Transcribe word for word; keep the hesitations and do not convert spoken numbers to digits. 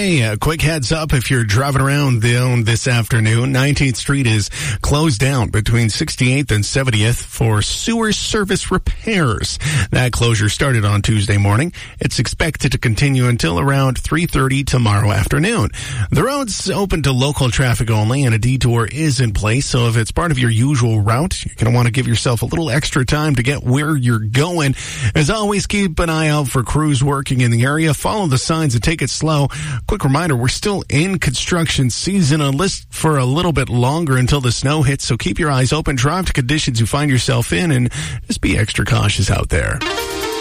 Okay, a quick heads up if you're driving around the, this afternoon. nineteenth Street is closed down between sixty-eighth and seventieth for sewer service repairs. That closure started on Tuesday morning. It's expected to continue until around three thirty tomorrow afternoon. The road's open to local traffic only, and a detour is in place, so if it's part of your usual route, you're going to want to give yourself a little extra time to get where you're going. As always, keep an eye out for crews working in the area. Follow the signs and take it slow. Quick reminder, we're still in construction season, at least for a little bit longer until the snow hits, so keep your eyes open, drive to conditions you find yourself in, and just be extra cautious out there.